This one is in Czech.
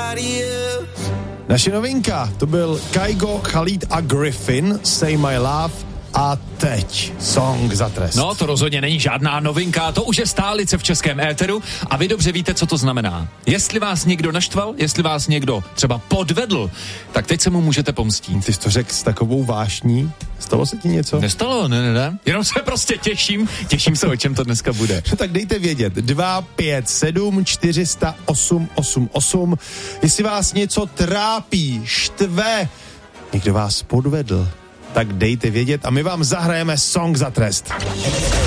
Naše novinka, to byl Kygo, Khalid a Griffin, Say My Love. A teď song za trest. No, to rozhodně není žádná novinka, to už je stálice v českém éteru a vy dobře víte, co to znamená. Jestli vás někdo naštval, jestli vás někdo třeba podvedl, tak teď se mu můžete pomstít. Ty jsi to řekl s takovou vášní? Stalo se ti něco? Nestalo, ne. Jenom se prostě těším se, o čem to dneska bude. Tak dejte vědět, 257 400 888, jestli vás něco trápí, štve, někdo vás podvedl, tak dejte vědět a my vám zahrajeme song za trest.